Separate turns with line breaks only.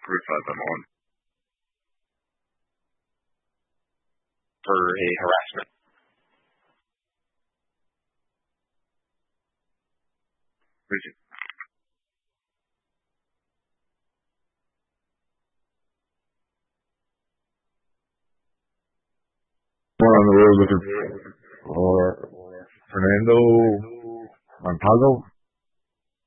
refer them on for a harassment. Bridget.
We're on the road looking for Fernando Montalvo.